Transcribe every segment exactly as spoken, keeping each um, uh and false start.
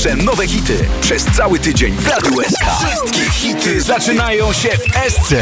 Największe nowe hity przez cały tydzień w Radiu S K. Wszystkie hity zaczynają się w S C.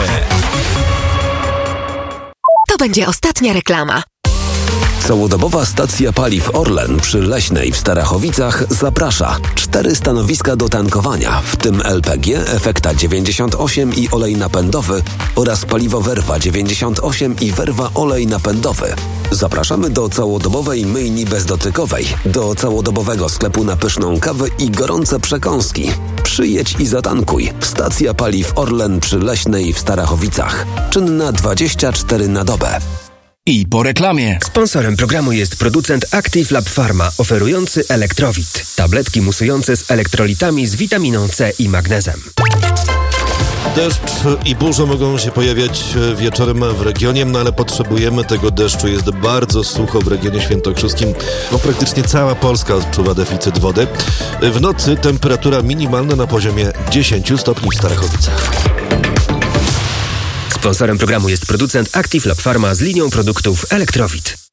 To będzie ostatnia reklama. Całodobowa stacja paliw Orlen przy Leśnej w Starachowicach zaprasza. Cztery stanowiska do tankowania, w tym L P G, Efekta dziewięćdziesiąt osiem i olej napędowy oraz paliwo Werwa dziewięćdziesiąt osiem i Werwa olej napędowy. Zapraszamy do całodobowej myjni bezdotykowej, do całodobowego sklepu na pyszną kawę i gorące przekąski. Przyjedź i zatankuj. Stacja paliw Orlen przy Leśnej w Starachowicach. Czynna dwadzieścia cztery na dobę. I po reklamie. Sponsorem programu jest producent Active Lab Pharma, oferujący Elektrowit. Tabletki musujące z elektrolitami z witaminą C i magnezem. Deszcz i burze mogą się pojawiać wieczorem w regionie, no ale potrzebujemy tego deszczu. Jest bardzo sucho w regionie świętokrzyskim. No praktycznie cała Polska odczuwa deficyt wody. W nocy temperatura minimalna na poziomie dziesięć stopni w Starachowicach. Sponsorem programu jest producent Active Lab Pharma z linią produktów Elektrowit.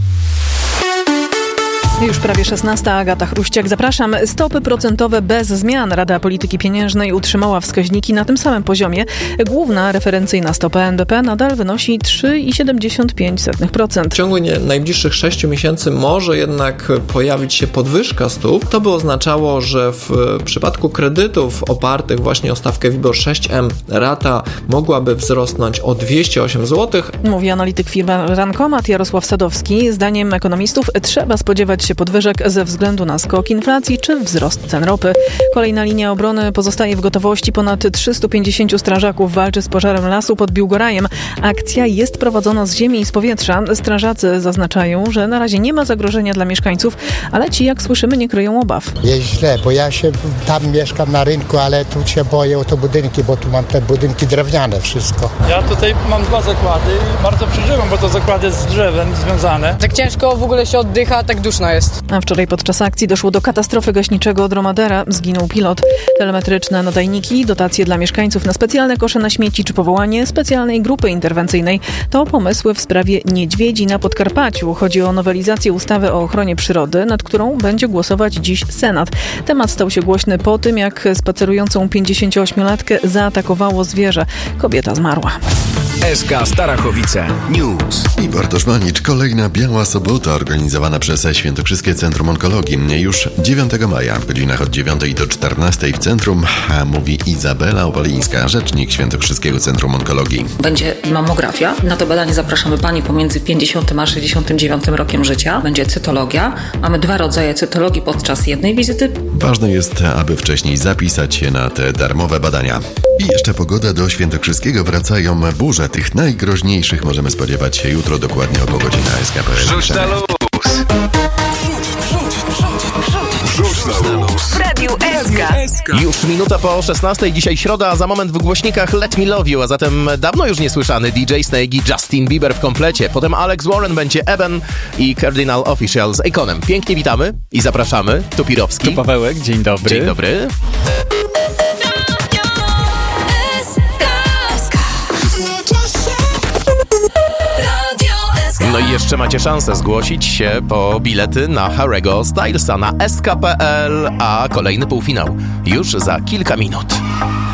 Już prawie szesnasta, Agata Chruściak. Zapraszam. Stopy procentowe bez zmian. Rada Polityki Pieniężnej utrzymała wskaźniki na tym samym poziomie. Główna referencyjna stopa N B P nadal wynosi trzy przecinek siedemdziesiąt pięć procent. W ciągu nie, najbliższych sześciu miesięcy może jednak pojawić się podwyżka stóp. To by oznaczało, że w przypadku kredytów opartych właśnie o stawkę WIBOR sześć M rata mogłaby wzrosnąć o dwieście osiem złotych. Mówi analityk firmy Rankomat Jarosław Sadowski. Zdaniem ekonomistów trzeba spodziewać się podwyżek ze względu na skok inflacji czy wzrost cen ropy. Kolejna linia obrony pozostaje w gotowości. Ponad trzystu pięćdziesięciu strażaków walczy z pożarem lasu pod Biłgorajem. Akcja jest prowadzona z ziemi i z powietrza. Strażacy zaznaczają, że na razie nie ma zagrożenia dla mieszkańców, ale ci, jak słyszymy, nie kryją obaw. Jest źle, bo ja się tam mieszkam na rynku, ale tu się boję o te budynki, bo tu mam te budynki drewniane wszystko. Ja tutaj mam dwa zakłady i bardzo przeżywam, bo to zakłady z drzewem związane. Tak ciężko w ogóle się oddycha, tak duszno jest. A wczoraj podczas akcji doszło do katastrofy gaśniczego Dromadera. Zginął pilot. Telemetryczne nadajniki, dotacje dla mieszkańców na specjalne kosze na śmieci czy powołanie specjalnej grupy interwencyjnej to pomysły w sprawie niedźwiedzi na Podkarpaciu. Chodzi o nowelizację ustawy o ochronie przyrody, nad którą będzie głosować dziś Senat. Temat stał się głośny po tym, jak spacerującą pięćdziesięcioośmiolatkę zaatakowało zwierzę. Kobieta zmarła. S K Starachowice News. I Bartosz Manicz. Kolejna Biała Sobota organizowana przez Świętokrzyskie Centrum Onkologii. Już dziewiątego maja w godzinach od dziewiątej do czternastej w centrum, a mówi Izabela Opalińska, rzecznik Świętokrzyskiego Centrum Onkologii. Będzie mamografia. Na to badanie zapraszamy Pani pomiędzy pięćdziesiątym a sześćdziesiątym dziewiątym rokiem życia. Będzie cytologia. Mamy dwa rodzaje cytologii podczas jednej wizyty. Ważne jest, aby wcześniej zapisać się na te darmowe badania. I jeszcze pogoda. Do Świętokrzyskiego wracają burze. Tych najgroźniejszych możemy spodziewać się jutro dokładnie o godzinie na S K P L. Rzuć na luz! Rzuć na luz! W Radiu S K. Już minuta po szesnastej, dzisiaj środa, a za moment w głośnikach Let Me Love You, a zatem dawno już niesłyszany D J Snake i Justin Bieber w komplecie. Potem Alex Warren, będzie Eben i Cardinal Official z Akonem. Pięknie witamy i zapraszamy. Tu Pirowski. Tu Pawełek, dzień dobry. Dzień dobry. No i jeszcze macie szansę zgłosić się po bilety na Harry'ego Stylesa na S K P L, a kolejny półfinał już za kilka minut.